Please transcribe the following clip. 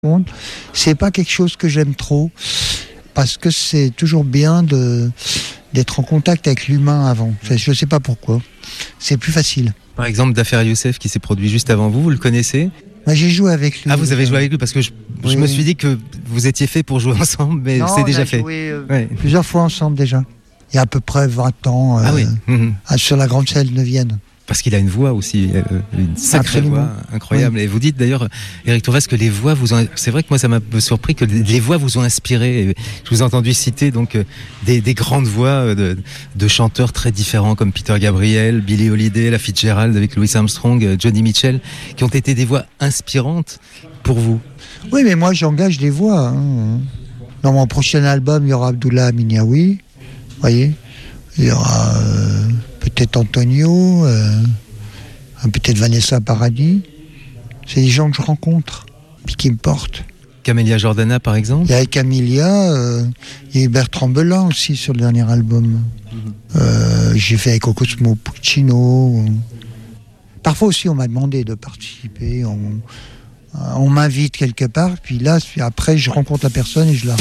C'est pas quelque chose que j'aime trop, parce que c'est toujours bien d'être en contact avec l'humain avant. Je sais pas pourquoi. C'est plus facile. Par exemple, Dafer Youssef qui s'est produit juste avant vous le connaissez ? Moi, j'ai joué avec lui. Ah, vous avez joué avec lui parce que je me suis dit que vous étiez fait pour jouer ensemble, mais Non, c'est déjà fait. On a joué plusieurs fois ensemble déjà. Il y a à peu près 20 ans, sur la grande scène de Vienne. Parce qu'il a une voix aussi, une sacrée voix incroyable. Oui. Et vous dites d'ailleurs, Éric Tourvas, que les voix vous ont... C'est vrai que moi ça m'a surpris que les voix vous ont inspiré. Et je vous ai entendu citer donc des grandes voix de chanteurs très différents comme Peter Gabriel, Billie Holiday, La Fitzgerald avec Louis Armstrong, Johnny Mitchell, qui ont été des voix inspirantes pour vous. Oui, mais moi j'engage des voix. Hein. Dans mon prochain album, il y aura Abdullah Aminiaoui, vous voyez. Il y aura peut-être Antonio, peut-être Vanessa Paradis. C'est des gens que je rencontre, puis qui me portent. Camélia Jordana, par exemple. Il y a Camélia, il y a eu Bertrand Belin aussi sur le dernier album. J'ai fait avec Cosmo Puccino. Parfois aussi, on m'a demandé de participer. On m'invite quelque part, puis là, après, je rencontre la personne et je la